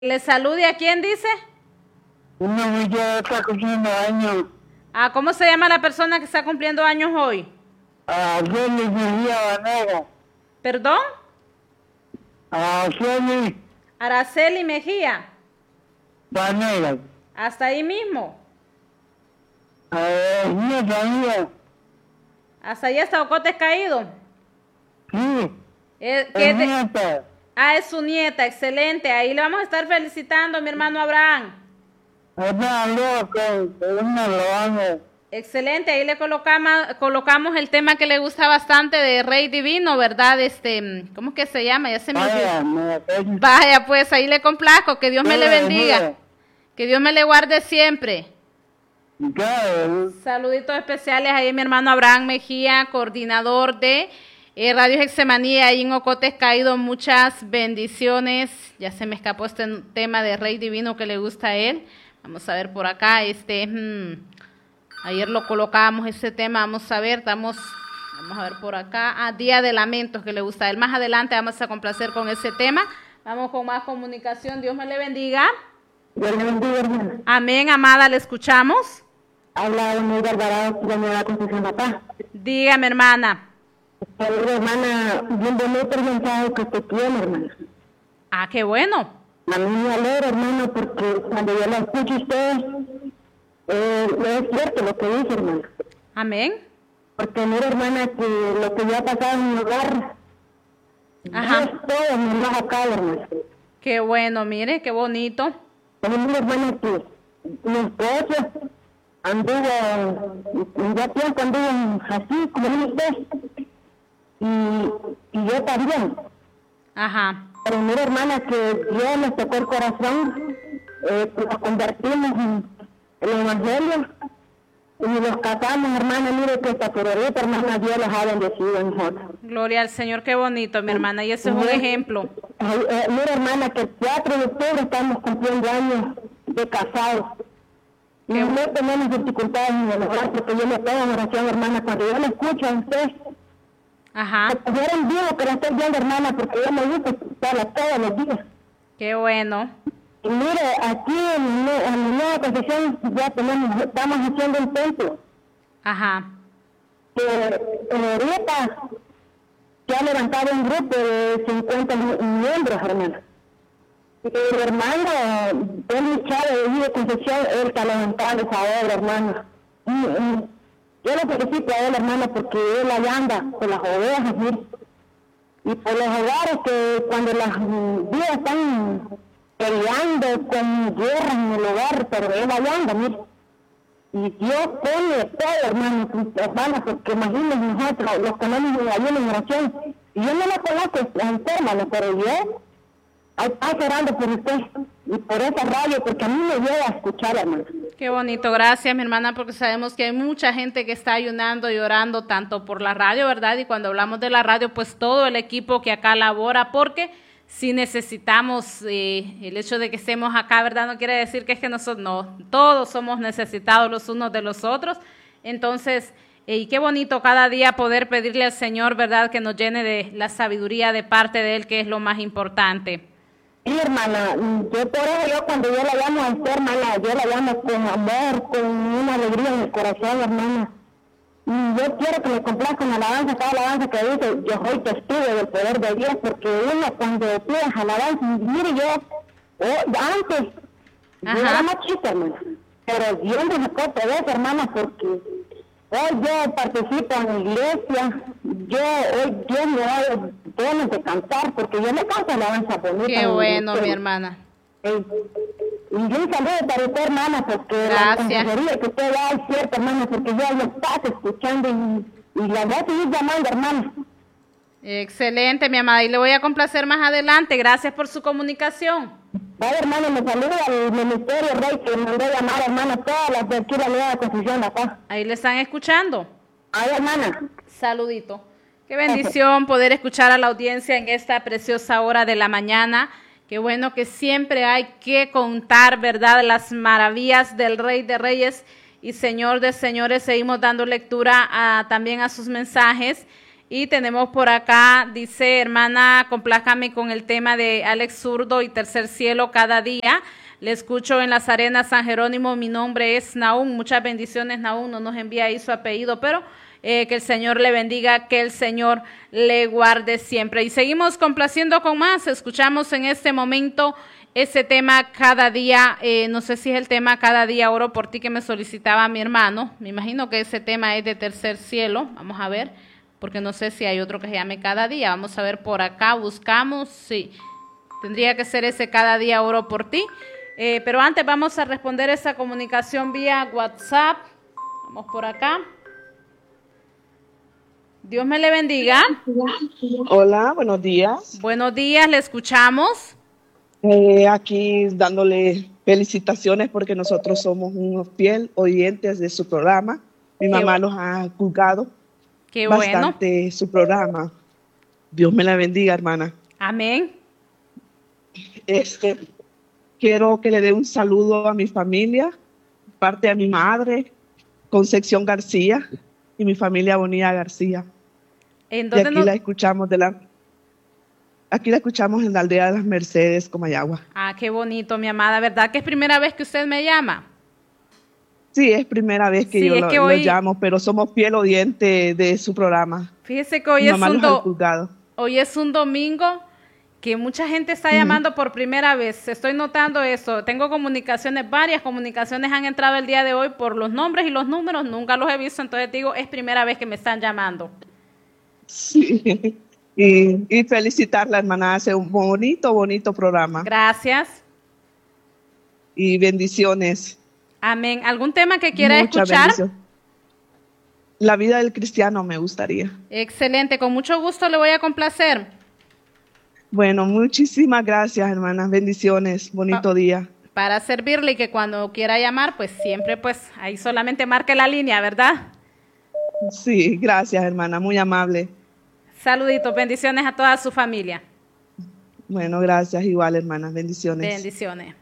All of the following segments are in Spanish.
Le salude, ¿a quién dice? Una muchacha está cumpliendo años. ¿Cómo se llama la persona que está cumpliendo años hoy? Jenny Mejía Banera. ¿Perdón? Jenny Araceli Mejía. Banera. Hasta ahí mismo. Nieta mía. Hasta allá hasta Ocotes Caído. Sí. ¿Qué Nieta. es su nieta, excelente. Ahí le vamos a estar felicitando, mi hermano Abraham. Está loca, una lo amo. Excelente, ahí le colocamos el tema que le gusta bastante de Rey Divino, ¿verdad? ¿Cómo es que se llama? Ya se me olvidó. Vaya, pues ahí le complazco, que Dios me le bendiga. Que Dios me le guarde siempre. Saluditos especiales ahí mi hermano Abraham Mejía, coordinador de Radio Hexemanía ahí en Ocotes Caído. Muchas bendiciones. Ya se me escapó este tema de Rey Divino que le gusta a él. Vamos a ver por acá. Ayer lo colocábamos ese tema. Vamos a ver, vamos a ver por acá. Día de Lamentos que le gusta a él. Más adelante vamos a complacer con ese tema. Vamos con más comunicación. Dios me le bendiga. Dios le bendiga, hermana. Amén, amada, le escuchamos. Habla Domingo Alvarado, de Nueva Concepción, papá. Dígame, hermana. Hermana, bien bonito el mensaje que usted tiene, hermana. Qué bueno. A mí me alegra, hermano, porque cuando yo la escucho a usted, es cierto lo que dice, hermano. Amén. Porque mira, hermana, que lo que ya ha pasado en mi hogar, Ajá. es todo en mi acá, hermano. Qué bueno, mire, qué bonito. Pero mira, hermana, que mi esposo anduvo, ya tiempo anduvo así, como dice usted, y yo también. Ajá. Pero mira, hermana, que Dios nos tocó el corazón, nos convertimos en el Evangelio y nos casamos, hermana. Mire que hasta por ahorita, hermana, Dios los ha bendecido en nosotros. Gloria al Señor, qué bonito, mi hermana, y ese es un ejemplo. Mira, hermana, que el 4 de octubre estamos cumpliendo años de casados. Y no tenemos dificultades en el hogar, porque yo le pido en oración, hermana, cuando yo le escucho a usted. Ajá. Yo era en vivo que la estoy viendo, hermana, porque yo me gusta escucharla todos los días. Qué bueno. Y mire, aquí en la Nueva Concepción ya estamos haciendo un templo. Ajá. Ahorita se ha levantado un grupo de 50 miembros, hermana. Y el hermano, Benny Chávez de Concepción, él está levantando esa obra, hermano. Yo lo felicito a él, hermano, porque él allá anda con las ovejas, mire. Y por los hogares que cuando las vidas están peleando con guerras en el hogar, pero él allá anda, mire. Y Dios pone todo, hermano, porque imagínense nosotros, los que no nos ayudan en oración. Y yo no la conozco hermano, pero yo estoy orando por usted y por esa radio, porque a mí me llega a escuchar, hermano. Qué bonito, gracias mi hermana, porque sabemos que hay mucha gente que está ayunando y orando tanto por la radio, ¿verdad? Y cuando hablamos de la radio, pues todo el equipo que acá labora, porque si necesitamos, el hecho de que estemos acá, ¿verdad? No quiere decir que es que nosotros, no, todos somos necesitados los unos de los otros. Entonces, y qué bonito cada día poder pedirle al Señor, ¿verdad? Que nos llene de la sabiduría de parte de Él, que es lo más importante. Sí, hermana, yo por eso cuando yo la llamo a usted, hermana, yo la llamo con amor, con una alegría en el corazón, hermana. Y yo quiero que me complazca una alabanza, cada alabanza que dice, yo soy testigo del poder de Dios, porque uno cuando pides alabanza, mire yo, antes, yo era más chica, hermana, pero Dios me sacó todo eso, hermana, porque hoy yo participo en la iglesia, hoy Dios me da dones de cantar, porque yo me canto alabanza bonita. Qué bueno, mi hermana. Y un saludo para usted, hermana, porque la consejería que usted da es cierta, hermana, porque yo lo paso escuchando y la voy a seguir llamando, hermana. Excelente, mi amada, y le voy a complacer más adelante. Gracias por su comunicación. Vaya, hermano, me saluda al Ministerio Rey, que me mandó a llamar, hermana, todas las de aquí la Nueva Constitución acá. Ahí le están escuchando. Ay, hermana. Saludito. Qué bendición poder escuchar a la audiencia en esta preciosa hora de la mañana. Qué bueno que siempre hay que contar, ¿verdad?, las maravillas del Rey de Reyes y Señor de Señores. Seguimos dando lectura también a sus mensajes. Y tenemos por acá, dice, hermana, complájame con el tema de Alex Zurdo y Tercer Cielo cada día. Le escucho en Las Arenas, San Jerónimo. Mi nombre es Naún. Muchas bendiciones, Naún. No nos envía ahí su apellido, pero que el Señor le bendiga, que el Señor le guarde siempre. Y seguimos complaciendo con más. Escuchamos en este momento ese tema cada día. No sé si es el tema cada día oro por ti que me solicitaba mi hermano. Me imagino que ese tema es de Tercer Cielo. Vamos a ver, porque no sé si hay otro que se llame cada día. Vamos a ver por acá. Buscamos. Sí, tendría que ser ese cada día oro por ti. Pero antes vamos a responder esa comunicación vía WhatsApp. Vamos por acá. Dios me le bendiga. Hola, buenos días. Buenos días, le escuchamos. Aquí dándole felicitaciones porque nosotros somos unos fiel oyentes de su programa. Mi mamá nos ha juzgado bastante su programa. Dios me la bendiga, hermana. Amén. Quiero que le dé un saludo a mi familia, parte de mi madre, Concepción García, y mi familia Bonilla García. ¿En dónde aquí la escuchamos aquí la escuchamos en la aldea de las Mercedes, Comayagua. Ah, qué bonito, mi amada. ¿Verdad que es primera vez que usted me llama? Sí, es primera vez que yo lo llamo, pero somos fiel oyente de su programa. Fíjese que hoy es un domingo que mucha gente está llamando por primera vez. Estoy notando eso. Tengo varias comunicaciones han entrado el día de hoy por los nombres y los números. Nunca los he visto, entonces digo, es primera vez que me están llamando. Sí, y felicitarla, hermana. Hace un bonito programa. Gracias. Y bendiciones. Amén. ¿Algún tema que quiera escuchar? Bendición. La vida del cristiano me gustaría. Excelente, con mucho gusto le voy a complacer. Bueno, muchísimas gracias, hermanas. Bendiciones. Bonito día. Para servirle y que cuando quiera llamar, pues siempre, pues ahí solamente marque la línea, ¿verdad? Sí, gracias, hermana. Muy amable. Saluditos, bendiciones a toda su familia. Bueno, gracias. Igual, hermanas. Bendiciones. Bendiciones.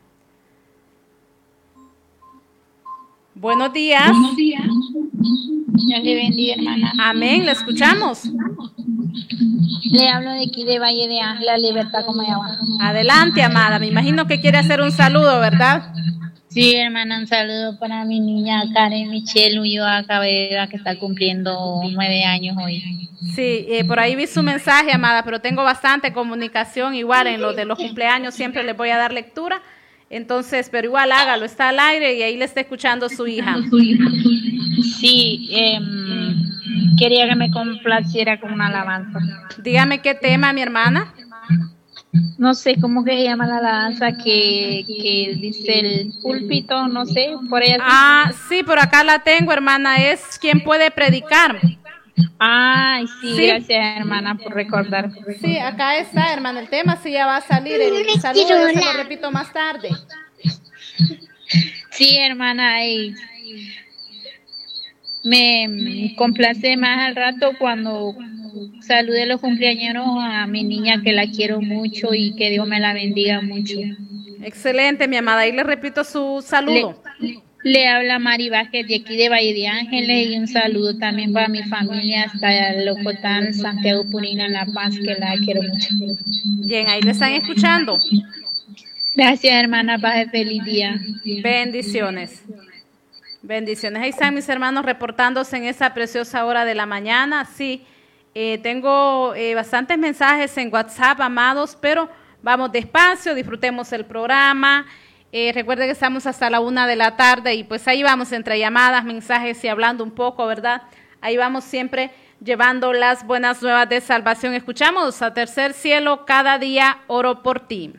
Buenos días. Buenos días. Dios le bendiga, hermana. Amén, le escuchamos. Le hablo de aquí de Valle de Ángela, Libertad, Comayagua. Adelante, amada. Me imagino que quiere hacer un saludo, ¿verdad? Sí, hermana, un saludo para mi niña Karen Michelle Ulloa Cabeda, que está cumpliendo 9 años hoy. Sí, por ahí vi su mensaje, amada, pero tengo bastante comunicación. Igual en lo de los cumpleaños siempre les voy a dar lectura. Entonces, pero igual hágalo, está al aire y ahí le está escuchando su hija. Sí, quería que me complaciera con una alabanza. Dígame qué tema, mi hermana. No sé cómo que se llama la alabanza que dice el púlpito, no sé, por ahí. Ah, sí, por acá la tengo, hermana, es ¿quién puede predicar? Ay, sí, gracias, hermana, por recordar. Sí, acá está, hermana, el tema sí ya va a salir, el saludo yo se lo repito más tarde. Sí, hermana, me complace más al rato cuando salude a los cumpleañeros a mi niña, que la quiero mucho y que Dios me la bendiga mucho. Excelente, mi amada, y le repito su saludo. Le habla Mari Vázquez de aquí de Valle de Ángeles, y un saludo también para mi familia hasta Locotán, Santiago Purina, La Paz, que la quiero mucho. Bien, ahí le están escuchando. Gracias, hermana, paz y feliz día. Bendiciones. Bendiciones. Ahí están mis hermanos reportándose en esa preciosa hora de la mañana. Sí, tengo bastantes mensajes en WhatsApp, amados, pero vamos despacio, disfrutemos el programa. Recuerde que estamos hasta la 1 de la tarde y pues ahí vamos entre llamadas, mensajes y hablando un poco, ¿verdad? Ahí vamos siempre llevando las buenas nuevas de salvación. Escuchamos a Tercer Cielo, cada día oro por ti.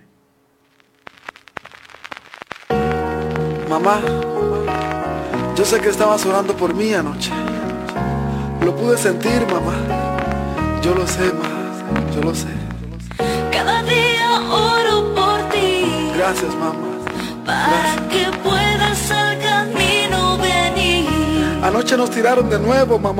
Mamá, yo sé que estabas orando por mí anoche. Lo pude sentir, mamá. Yo lo sé, mamá. Yo lo sé. Cada día oro por ti. Gracias, mamá. Para que puedas al camino venir. Anoche nos tiraron de nuevo, mamá.